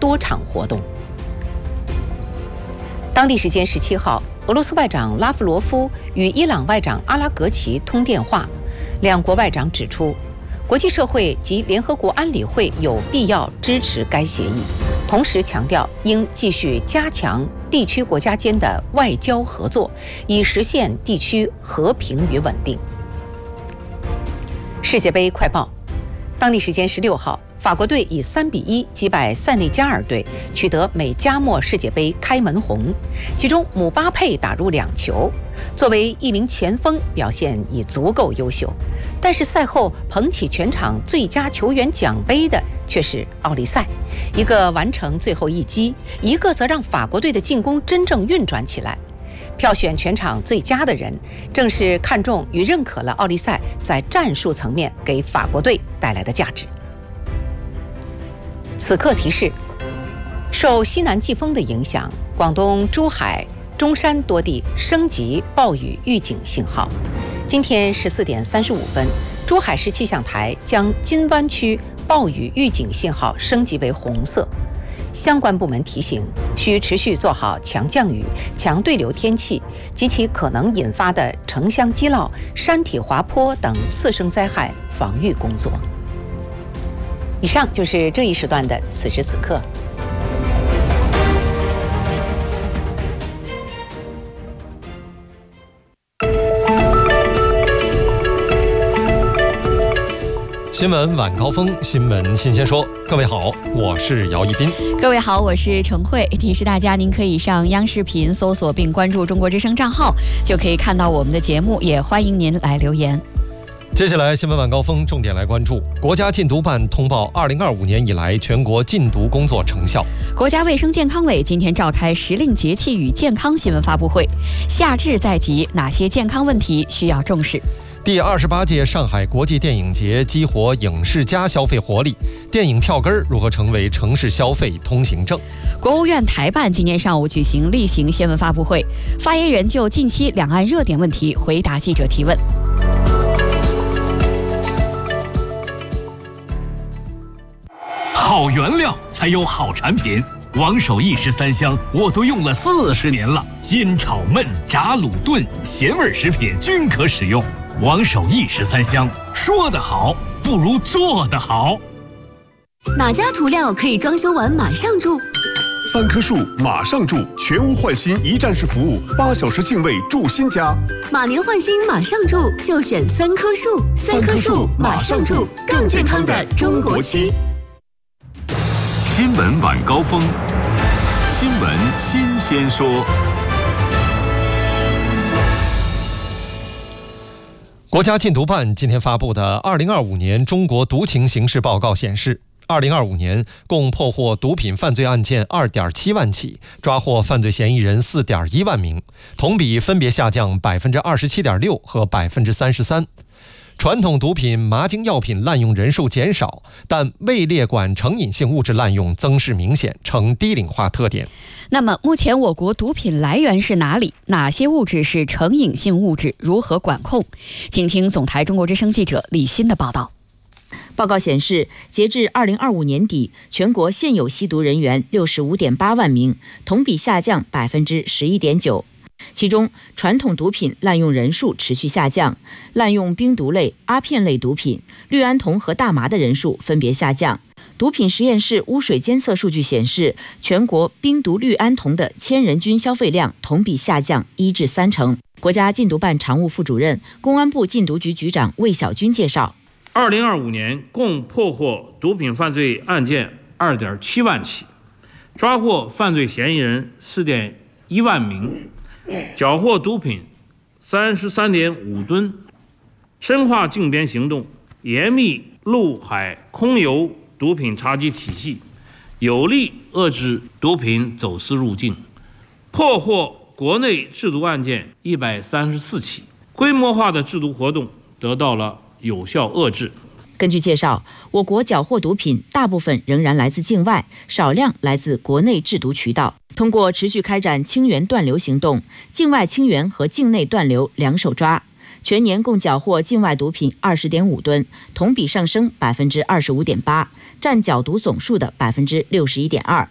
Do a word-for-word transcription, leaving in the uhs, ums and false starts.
多场活动。当地时间十七号，俄罗斯外长拉夫罗夫与伊朗外长阿拉格齐通电话，两国外长指出，国际社会及联合国安理会有必要支持该协议，同时强调应继续加强地区国家间的外交合作，以实现地区和平与稳定。世界杯快报，当地时间十六号，法国队以三比一击败塞内加尔队，取得美加墨世界杯开门红。其中姆巴佩打入两球，作为一名前锋，表现已足够优秀。但是赛后捧起全场最佳球员奖杯的却是奥利赛，一个完成最后一击，一个则让法国队的进攻真正运转起来。票选全场最佳的人，正是看中与认可了奥利赛在战术层面给法国队带来的价值。此刻提示：受西南季风的影响，广东珠海、中山多地升级暴雨预警信号。今天十四点三十五分，珠海市气象台将金湾区暴雨预警信号升级为红色。相关部门提醒，需持续做好强降雨、强对流天气及其可能引发的城乡积涝、山体滑坡等次生灾害防御工作。以上就是这一时段的此时此刻。 新闻晚高峰，新闻新鲜说。各位好，我是姚一斌。 各位好，我是程慧。提示大家，您可以上央视频搜索并关注中国之声账号，就可以看到我们的节目，也欢迎您来留言。 接下来新闻晚高峰重点来关注，国家禁毒办通报二零二五年以来全国禁毒工作成效。 国家卫生健康委今天召开时令节气与健康新闻发布会，夏至在即，哪些健康问题需要重视？ 第二十八届上海国际电影节激活影视加消费活力，电影票根如何成为城市消费通行证？ 国务院台办今天上午举行例行新闻发布会，发言人就近期两岸热点问题回答记者提问。 好原料才有好产品，王守义十三香我都用了四十年了，煎炒焖炸卤炖咸味食品均可使用。王守义十三香，说得好不如做得好。 哪家涂料可以装修完马上住？ 三棵树马上住，全屋换新一站式服务，八小时净位住新家。 马年换新马上住，就选三棵树。三棵树马上住，更健康的中国区。 新闻晚高峰，新闻新鲜说。 国家禁毒办今天发布的二零二五年中国毒情形势报告显示，二零二五年共破获毒品犯罪案件二点七万起，抓获犯罪嫌疑人四点一万名，同比分别下降百分之二十七点六和百分之三十三。传统毒品麻精药品滥用人数减少，但未列管成瘾性物质滥用增势明显，呈低龄化特点。 那么目前我国毒品来源是哪里？哪些物质是成瘾性物质？如何管控？请听总台中国之声记者李欣的报道。 报告显示，截至二零二五年底，全国现有吸毒人员六十五点八万名，同比下降百分之十一点九。其中，传统毒品滥用人数持续下降，滥用冰毒类、阿片类毒品、氯胺酮和大麻的人数分别下降。毒品实验室污水监测数据显示，全国冰毒氯胺酮的千人均消费量同比下降一至三成。国家禁毒办常务副主任、公安部禁毒局局长魏小军介绍， 二零二五年共破获毒品犯罪案件二点七万起，抓获犯罪嫌疑人四点一万名，缴获毒品三十三点五吨，深化禁边行动，严密陆海空油毒品查缉体系，有力遏制毒品走私入境，破获国内制毒案件一百三十四起，规模化的制毒活动得到了有效遏制。 根据介绍，我国缴获毒品大部分仍然来自境外，少量来自国内制毒渠道。通过持续开展清源断流行动，境外清源和境内断流两手抓，全年共缴获境外毒品二十点五吨，同比上升百分之二十五点八，占缴毒总数的百分之六十一点二。